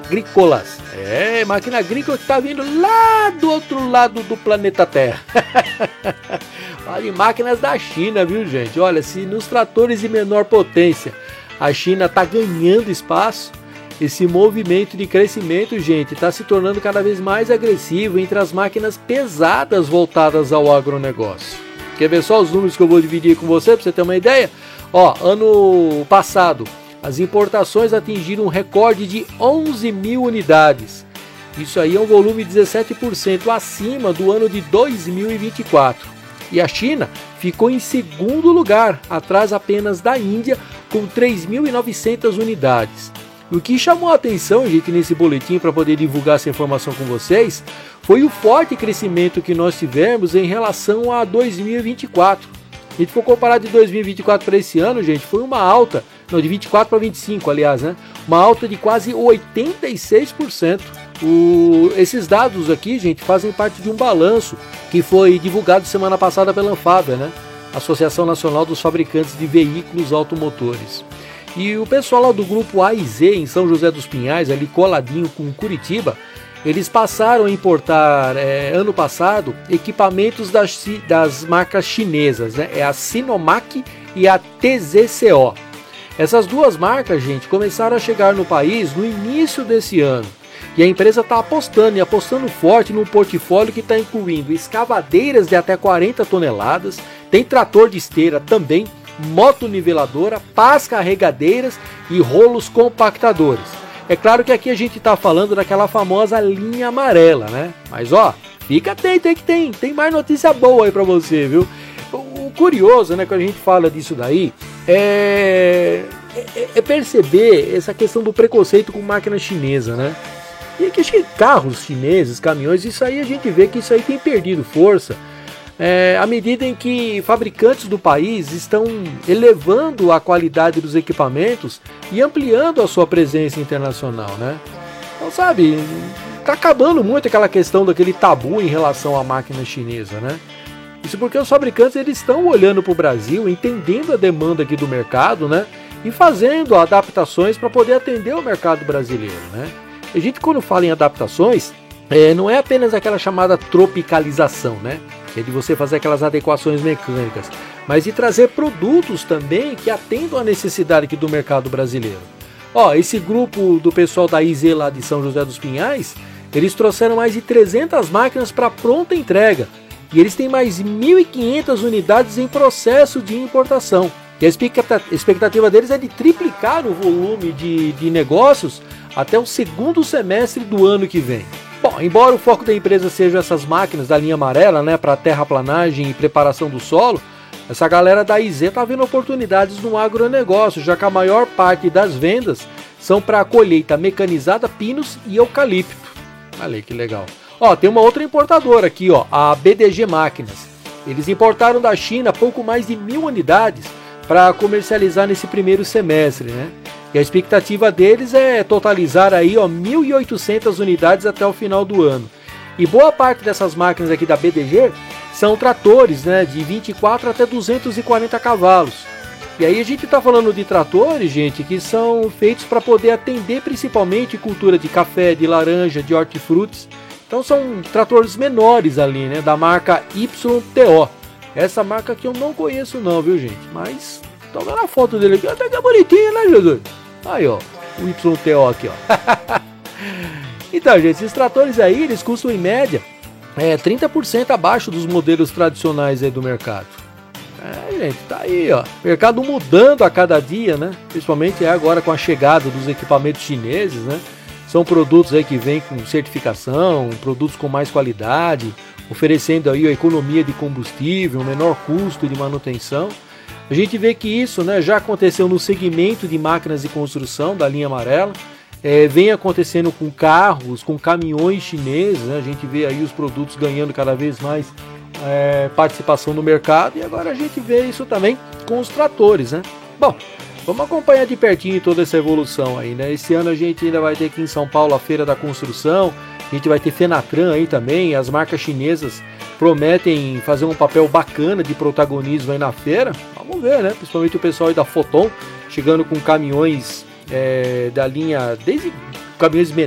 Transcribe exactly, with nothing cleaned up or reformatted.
agrícolas. É, máquina agrícola que tá vindo lá do outro lado do planeta Terra. Fala de máquinas da China, viu, gente? Olha, se nos tratores de menor potência a China tá ganhando espaço, esse movimento de crescimento, gente, está se tornando cada vez mais agressivo entre as máquinas pesadas voltadas ao agronegócio. Quer ver só os números que eu vou dividir com você, para você ter uma ideia? Ó, ano passado, as importações atingiram um recorde de onze mil unidades. Isso aí é um volume dezessete por cento acima do ano de dois mil e vinte e quatro. E a China ficou em segundo lugar, atrás apenas da Índia, com três mil e novecentas unidades. E o que chamou a atenção, gente, nesse boletim para poder divulgar essa informação com vocês, foi o forte crescimento que nós tivemos em relação a dois mil e vinte e quatro. A gente for comparar de dois mil e vinte e quatro para esse ano, gente, foi uma alta, não, de vinte e quatro para vinte e cinco, aliás, né? Uma alta de quase oitenta e seis por cento. O, esses dados aqui, gente, fazem parte de um balanço que foi divulgado semana passada pela Anfávia, né? Associação Nacional dos Fabricantes de Veículos Automotores. E o pessoal lá do grupo A e Z, em São José dos Pinhais, ali coladinho com Curitiba, eles passaram a importar, é, ano passado, equipamentos das, das marcas chinesas, né? É a Sinomac e a T Z C O. Essas duas marcas, gente, começaram a chegar no país no início desse ano. E a empresa está apostando e apostando forte num portfólio que está incluindo escavadeiras de até quarenta toneladas, tem trator de esteira também, motoniveladora, pás carregadeiras e rolos compactadores. É claro que aqui a gente está falando daquela famosa linha amarela, né? Mas ó, fica atento aí que tem, tem mais notícia boa aí para você, viu? O curioso, né, quando a gente fala disso daí, é, é, é perceber essa questão do preconceito com máquina chinesa, né? E que carros chineses, caminhões, isso aí a gente vê que isso aí tem perdido força. É, à medida em que fabricantes do país estão elevando a qualidade dos equipamentos e ampliando a sua presença internacional, né? Então, sabe, tá acabando muito aquela questão daquele tabu em relação à máquina chinesa, né? Isso porque os fabricantes eles estão olhando para o Brasil, entendendo a demanda aqui do mercado, né? E fazendo adaptações para poder atender o mercado brasileiro, né? A gente, quando fala em adaptações, é, não é apenas aquela chamada tropicalização, né? Que é de você fazer aquelas adequações mecânicas, mas de trazer produtos também que atendam a necessidade aqui do mercado brasileiro. Ó, esse grupo do pessoal da I Z lá de São José dos Pinhais, eles trouxeram mais de trezentas máquinas para pronta entrega e eles têm mais mil e quinhentas unidades em processo de importação. E a expectativa deles é de triplicar o volume de, de negócios até o segundo semestre do ano que vem. Bom, embora o foco da empresa seja essas máquinas da linha amarela, né, para terraplanagem e preparação do solo, essa galera da I Z está vendo oportunidades no agronegócio, já que a maior parte das vendas são para colheita mecanizada, pinos e eucalipto. Olha aí que legal. Ó, tem uma outra importadora aqui, ó, a B D G Máquinas. Eles importaram da China pouco mais de mil unidades para comercializar nesse primeiro semestre, né? E a expectativa deles é totalizar aí, ó, mil e oitocentas unidades até o final do ano. E boa parte dessas máquinas aqui da B D G são tratores, né, de vinte e quatro até duzentos e quarenta cavalos. E aí a gente está falando de tratores, gente, que são feitos para poder atender principalmente cultura de café, de laranja, de hortifrutis. Então são tratores menores ali, né, da marca Y T O. Essa marca aqui eu não conheço não, viu, gente? Mas tô vendo a foto dele aqui, até que é bonitinho, né, Jesus? Aí, ó, o Y T O aqui, ó. Então, gente, esses tratores aí, eles custam em média é, trinta por cento abaixo dos modelos tradicionais aí do mercado. É, gente, tá aí, ó. Mercado mudando a cada dia, né? Principalmente é agora com a chegada dos equipamentos chineses, né? São produtos aí que vêm com certificação, produtos com mais qualidade, oferecendo aí a economia de combustível, menor custo de manutenção. A gente vê que isso, né, já aconteceu no segmento de máquinas de construção da linha amarela, é, vem acontecendo com carros, com caminhões chineses, né? A gente vê aí os produtos ganhando cada vez mais é, participação no mercado e agora a gente vê isso também com os tratores, né? Bom, vamos acompanhar de pertinho toda essa evolução aí, né? Esse ano a gente ainda vai ter aqui em São Paulo a Feira da Construção, a gente vai ter Fenatran aí também, as marcas chinesas prometem fazer um papel bacana de protagonismo aí na feira. Vamos ver, né? Principalmente o pessoal aí da Foton, chegando com caminhões é, da linha, desde caminhões